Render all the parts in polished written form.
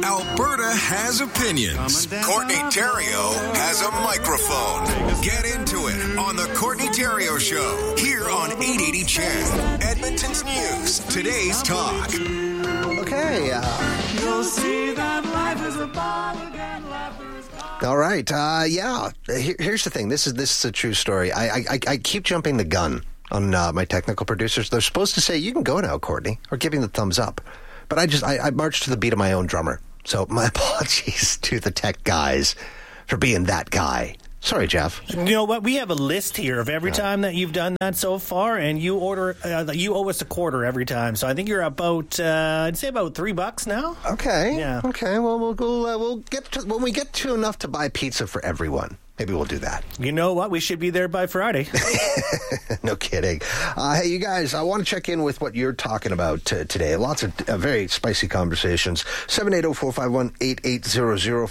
Alberta has opinions. Courtney Theriault has a microphone. Get into it on the Courtney Theriault Show here on 880 CHED. Edmonton's News. Today's talk. Okay. You'll see that life is a ball again. All right. Here's the thing. This is a true story. I keep jumping the gun on my technical producers. They're supposed to say, you can go now, Courtney, or giving the thumbs up. But I march to the beat of my own drummer. So my apologies to the tech guys for being that guy. Sorry, Jeff. You know what? We have a list here of every time that you've done that so far, and you owe us a quarter every time. So I think you're about, I'd say about $3 now. Okay. Yeah. Okay. Well, we'll get to, when we get to enough to buy pizza for everyone. Maybe we'll do that. You know what? We should be there by Friday. No kidding. Hey, you guys, I want to check in with what you're talking about today. Lots of very spicy conversations. 780-451-8800,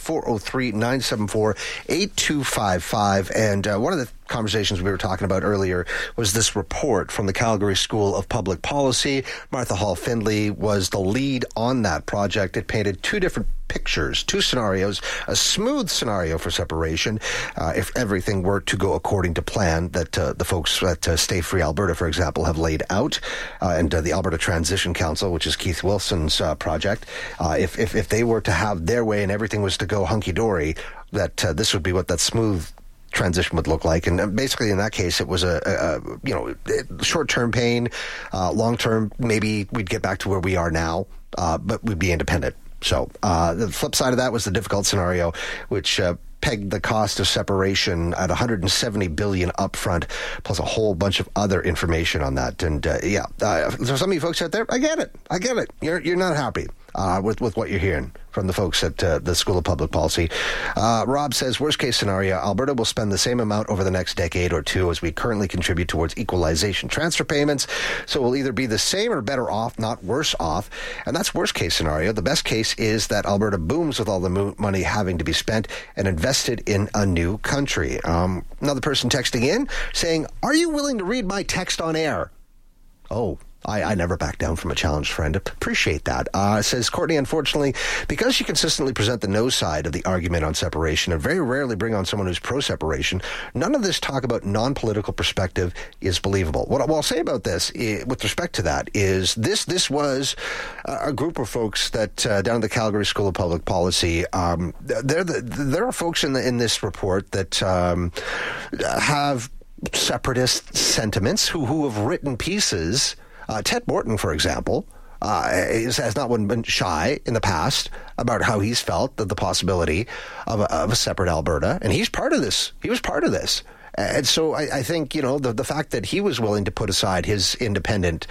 403-974-8255. And one of the conversations we were talking about earlier was this report from the Calgary School of Public Policy. Martha Hall Findlay was the lead on that project. It painted two different pictures, two scenarios, a smooth scenario for separation if everything were to go according to plan that the folks at Stay Free Alberta, for example, have laid out, and the Alberta Transition Council, which is Keith Wilson's project, if they were to have their way and everything was to go hunky-dory, that this would be what that smooth transition would look like. And basically in that case it was a short-term pain, long-term maybe we'd get back to where we are now, but we'd be independent. So the flip side of that was the difficult scenario, which pegged the cost of separation at $170 billion upfront, plus a whole bunch of other information on that. And so some of you folks out there, I get it. You're not happy with what you're hearing from the folks at the School of Public Policy. Rob says, worst case scenario, Alberta will spend the same amount over the next decade or two as we currently contribute towards equalization transfer payments. So we'll either be the same or better off, not worse off. And that's worst case scenario. The best case is that Alberta booms with all the money having to be spent and invested in a new country. Another person texting in saying, are you willing to read my text on air? Oh, I never back down from a challenge, friend. Appreciate that. Says, Courtney, unfortunately, because you consistently present the no side of the argument on separation and very rarely bring on someone who's pro-separation, none of this talk about non-political perspective is believable. What I'll say about this, with respect to that, is this was a group of folks that down at the Calgary School of Public Policy, there are folks in this report that have separatist sentiments who have written pieces. Ted Morton, for example, has not been shy in the past about how he's felt the possibility of a separate Alberta, and he's part of this. He was part of this. And so I think, the fact that he was willing to put aside his independence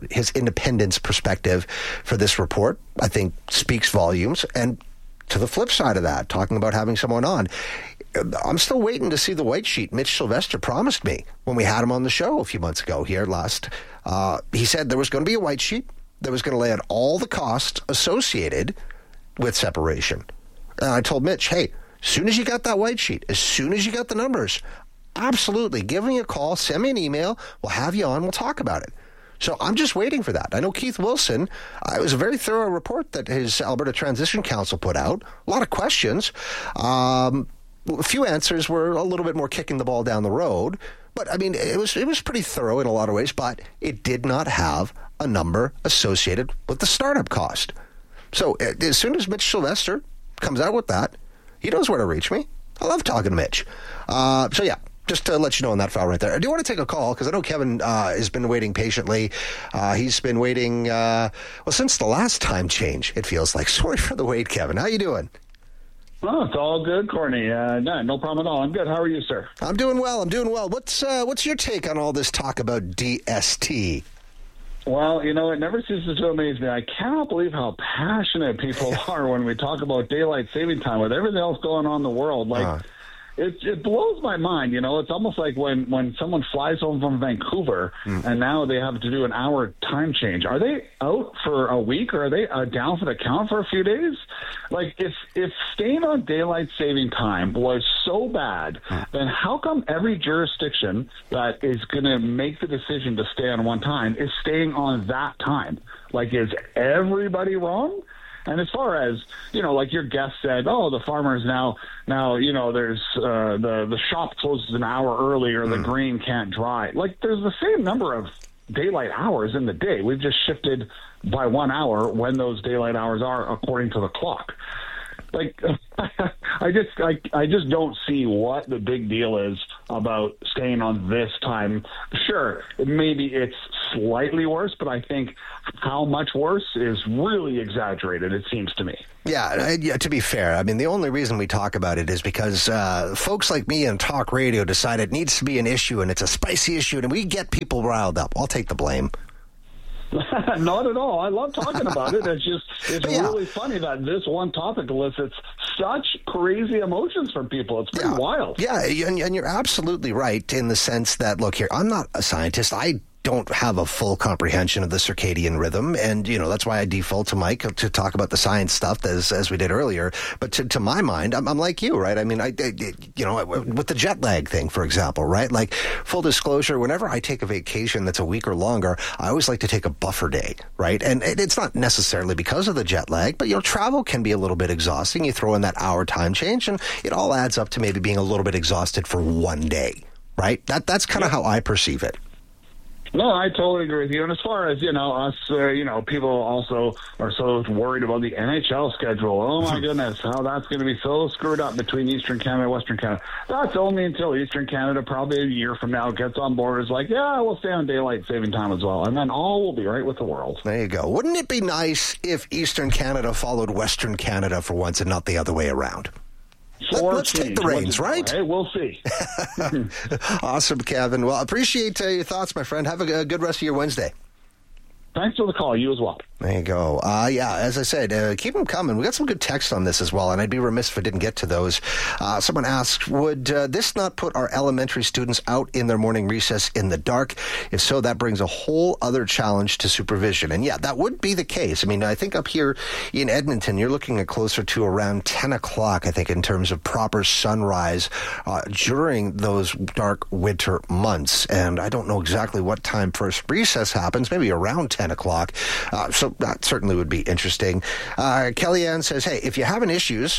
perspective for this report, I think speaks volumes. And to the flip side of that, talking about having someone on, I'm still waiting to see the white sheet Mitch Sylvester promised me when we had him on the show a few months ago here last. He said there was going to be a white sheet that was going to lay out all the costs associated with separation. And I told Mitch, hey, as soon as you got that white sheet, as soon as you got the numbers, absolutely, give me a call, send me an email, we'll have you on, we'll talk about it. So I'm just waiting for that. I know Keith Wilson, it was a very thorough report that his Alberta Transition Council put out. A lot of questions. A few answers were a little bit more kicking the ball down the road. But, I mean, it was pretty thorough in a lot of ways, but it did not have a number associated with the startup cost. So as soon as Mitch Sylvester comes out with that, he knows where to reach me. I love talking to Mitch. Just to let you know on that file right there. I do want to take a call because I know Kevin has been waiting patiently. He's been waiting, since the last time change, it feels like. Sorry for the wait, Kevin. How you doing? Oh, it's all good, Courtney. No problem at all. I'm good. How are you, sir? I'm doing well. What's your take on all this talk about DST? Well, it never ceases to amaze me. I cannot believe how passionate people are when we talk about daylight saving time with everything else going on in the world. It blows my mind. It's almost like when someone flies home from Vancouver and now they have to do an hour time change. Are they out for a week or are they down for the count for a few days? Like, if staying on daylight saving time was so bad, then how come every jurisdiction that is going to make the decision to stay on one time is staying on that time? Like, is everybody wrong? And as far as, like your guest said, the farmers now, there's the shop closes an hour early or the grain can't dry. Like, there's the same number of daylight hours in the day. We've just shifted by 1 hour when those daylight hours are according to the clock. Like, I just don't see what the big deal is about staying on this time. Sure, maybe it's slightly worse, but I think how much worse is really exaggerated, it seems to me. Yeah, to be fair, I mean, the only reason we talk about it is because folks like me in talk radio decide it needs to be an issue, and it's a spicy issue, and we get people riled up. I'll take the blame. Not at all. I love talking about it. It's really funny that this one topic elicits such crazy emotions from people. It's pretty wild. Yeah, and you're absolutely right in the sense that, look here, I'm not a scientist. I don't have a full comprehension of the circadian rhythm, and that's why I default to Mike to talk about the science stuff as we did earlier. But to my mind, I'm like you, right? I mean, with the jet lag thing, for example, right? Like, full disclosure, whenever I take a vacation that's a week or longer, I always like to take a buffer day, right? And it's not necessarily because of the jet lag, but travel can be a little bit exhausting. You throw in that hour time change, and it all adds up to maybe being a little bit exhausted for one day, right? That's kind of how I perceive it. No, I totally agree with you. And as far as, us, people also are so worried about the NHL schedule. Oh, my goodness, how that's going to be so screwed up between Eastern Canada and Western Canada. That's only until Eastern Canada, probably a year from now, gets on board. Is like, yeah, we'll stay on daylight saving time as well. And then all will be right with the world. There you go. Wouldn't it be nice if Eastern Canada followed Western Canada for once and not the other way around? Let's take the reins, right? Hey, we'll see. Awesome, Kevin. Well, appreciate your thoughts, my friend. Have a good rest of your Wednesday. Thanks for the call. You as well. There you go. As I said, keep them coming. We got some good text on this as well, and I'd be remiss if I didn't get to those. Someone asked, would this not put our elementary students out in their morning recess in the dark? If so, that brings a whole other challenge to supervision. And yeah, that would be the case. I mean, I think up here in Edmonton, you're looking at closer to around 10 o'clock, I think, in terms of proper sunrise during those dark winter months. And I don't know exactly what time first recess happens, maybe around 10 o'clock. So that certainly would be interesting. Kellyanne says, hey, if you're having issues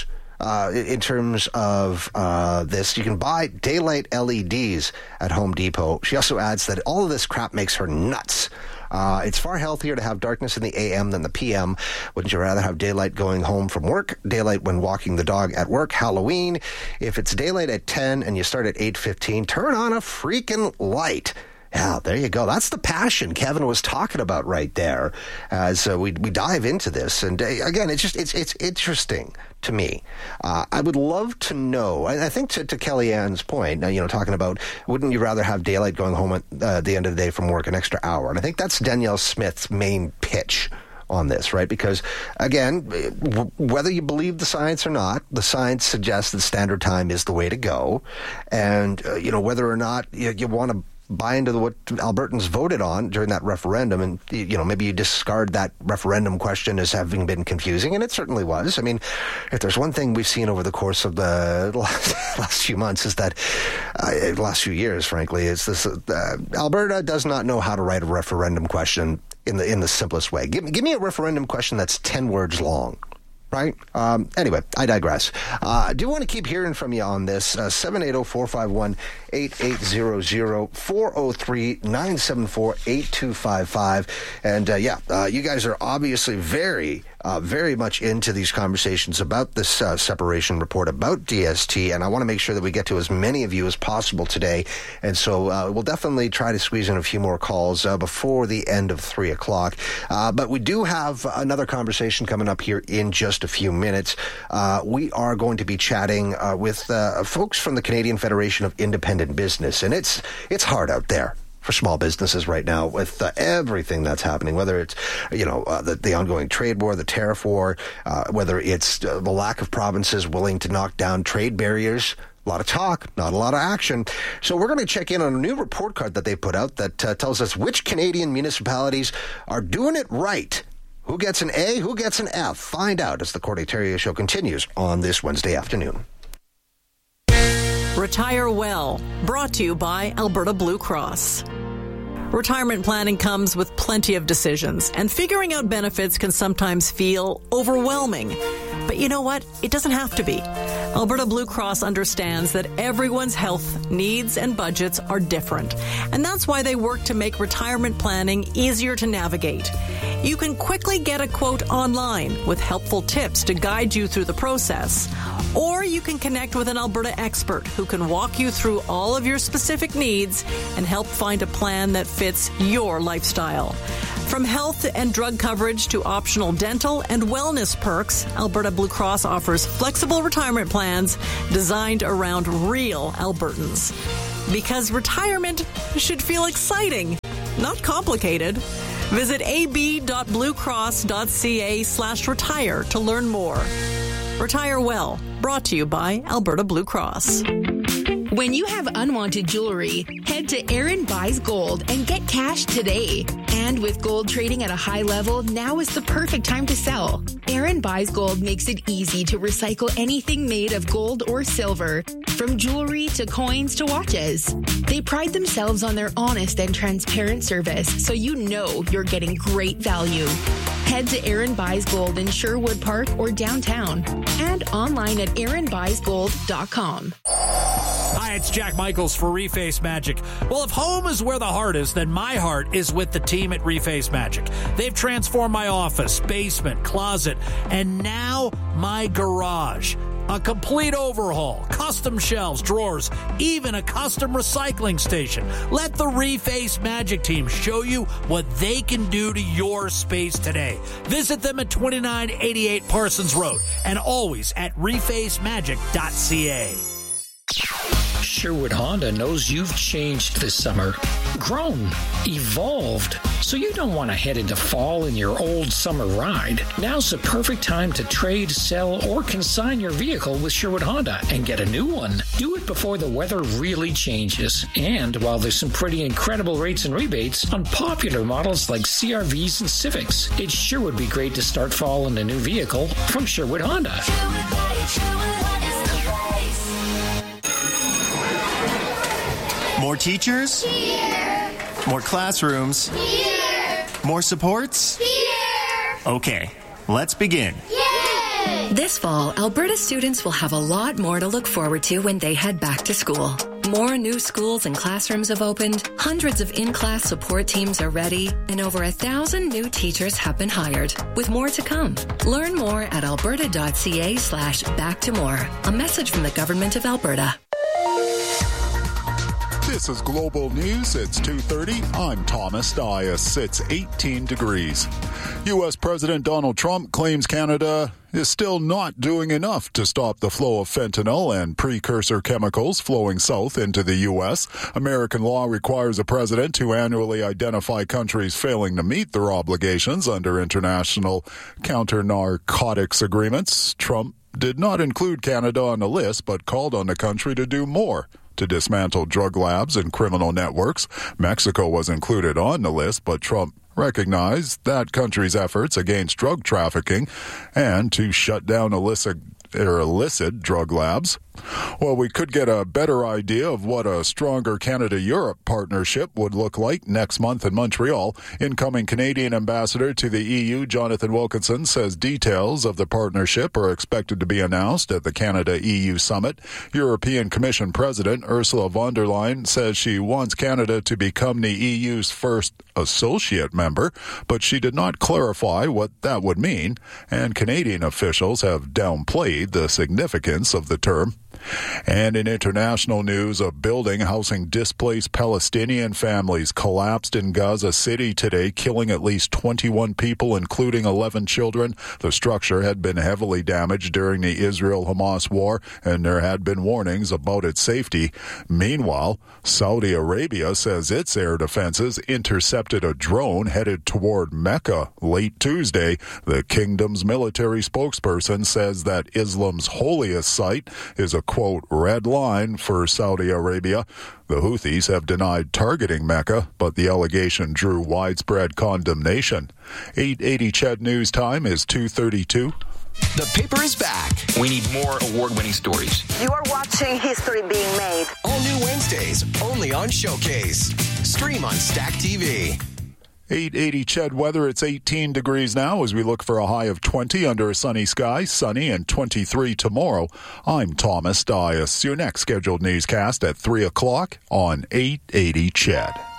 in terms of this, you can buy daylight LEDs at Home Depot. She also adds that all of this crap makes her nuts. It's far healthier to have darkness in the AM than the PM. Wouldn't you rather have daylight going home from work, daylight when walking the dog at work, Halloween? If it's daylight at 10 and you start at 8:15, turn on a freaking light. Yeah, there you go. That's the passion Kevin was talking about right there as we dive into this. And again, it's interesting to me. I would love to know, I think to Kellyanne's point, talking about wouldn't you rather have daylight going home at the end of the day from work, an extra hour? And I think that's Danielle Smith's main pitch on this, right? Because, again, whether you believe the science or not, the science suggests that standard time is the way to go. And, whether or not you want to buy into what Albertans voted on during that referendum, and maybe you discard that referendum question as having been confusing, and it certainly was. I mean, if there's one thing we've seen over the course of the last few months, is that last few years, frankly, is this: Alberta does not know how to write a referendum question in the simplest way. Give me a referendum question that's 10 words long. Right? Anyway, I digress. I do want to keep hearing from you on this. 780-451-8800, 403-974-8255. And you guys are obviously very much into these conversations about this separation report, about DST, and I want to make sure that we get to as many of you as possible today. And so we'll definitely try to squeeze in a few more calls before the end of 3 o'clock. But we do have another conversation coming up here in just a few minutes. We are going to be chatting with folks from the Canadian Federation of Independent Business, and it's hard out there for small businesses right now with everything that's happening, whether it's, the ongoing trade war, the tariff war, whether it's the lack of provinces willing to knock down trade barriers. A lot of talk, not a lot of action. So we're going to check in on a new report card that they put out that tells us which Canadian municipalities are doing it right. Who gets an A? Who gets an F? Find out as the Courtney Theriault Show continues on this Wednesday afternoon. Retire Well, brought to you by Alberta Blue Cross. Retirement planning comes with plenty of decisions, and figuring out benefits can sometimes feel overwhelming. But you know what? It doesn't have to be. Alberta Blue Cross understands that everyone's health needs and budgets are different, and that's why they work to make retirement planning easier to navigate. You can quickly get a quote online with helpful tips to guide you through the process. Or you can connect with an Alberta expert who can walk you through all of your specific needs and help find a plan that fits your lifestyle. From health and drug coverage to optional dental and wellness perks, Alberta Blue Cross offers flexible retirement plans designed around real Albertans. Because retirement should feel exciting, not complicated. Visit ab.bluecross.ca/retire to learn more. Retire Well, brought to you by Alberta Blue Cross. When you have unwanted jewelry, head to Aaron Buys Gold and get cash today. And with gold trading at a high level, now is the perfect time to sell. Aaron Buys Gold makes it easy to recycle anything made of gold or silver, from jewelry to coins to watches. They pride themselves on their honest and transparent service, so you know you're getting great value. Head to Aaron Buys Gold in Sherwood Park or downtown, and online at aaronbuysgold.com. Hi, it's Jack Michaels for Reface Magic. Well, if home is where the heart is, then my heart is with the team at Reface Magic. They've transformed my office, basement, closet, and now my garage. A complete overhaul, custom shelves, drawers, even a custom recycling station. Let the Reface Magic team show you what they can do to your space today. Visit them at 2988 Parsons Road and always at refacemagic.ca. Sherwood Honda knows you've changed this summer, grown, evolved, so you don't want to head into fall in your old summer ride. Now's the perfect time to trade, sell, or consign your vehicle with Sherwood Honda and get a new one. Do it before the weather really changes, and while there's some pretty incredible rates and rebates on popular models like CRVs and Civics. It sure would be great to start fall in a new vehicle from Sherwood Honda. More teachers? Here. More classrooms? Here. More supports? Here. Okay, let's begin. Yay! This fall, Alberta students will have a lot more to look forward to when they head back to school. More new schools and classrooms have opened, hundreds of in-class support teams are ready, and over 1,000 new teachers have been hired, with more to come. Learn more at alberta.ca/back-to-more. A message from the Government of Alberta. This is Global News. It's 2:30. I'm Thomas Dias. It's 18 degrees. U.S. President Donald Trump claims Canada is still not doing enough to stop the flow of fentanyl and precursor chemicals flowing south into the U.S. American law requires a president to annually identify countries failing to meet their obligations under international counter-narcotics agreements. Trump did not include Canada on the list, but called on the country to do more to dismantle drug labs and criminal networks. Mexico was included on the list, but Trump recognized that country's efforts against drug trafficking and to shut down illicit drug labs. Well, we could get a better idea of what a stronger Canada-Europe partnership would look like next month in Montreal. Incoming Canadian ambassador to the EU, Jonathan Wilkinson, says details of the partnership are expected to be announced at the Canada-EU summit. European Commission President Ursula von der Leyen says she wants Canada to become the EU's first associate member, but she did not clarify what that would mean, and Canadian officials have downplayed the significance of the term. And in international news, a building housing displaced Palestinian families collapsed in Gaza City today, killing at least 21 people, including 11 children. The structure had been heavily damaged during the Israel-Hamas war, and there had been warnings about its safety. Meanwhile, Saudi Arabia says its air defenses intercepted a drone headed toward Mecca late Tuesday. The kingdom's military spokesperson says that Islam's holiest site is a quote, red line for Saudi Arabia. The Houthis have denied targeting Mecca, but the allegation drew widespread condemnation. 8:80 CHED News Time is 2:32. The paper is back. We need more award-winning stories. You are watching history being made. All new Wednesdays, only on Showcase. Stream on Stack TV. 880 Ched weather. It's 18 degrees now as we look for a high of 20 under a sunny sky, sunny and 23 tomorrow. I'm Thomas Dias. Your next scheduled newscast at 3 o'clock on 880 Ched.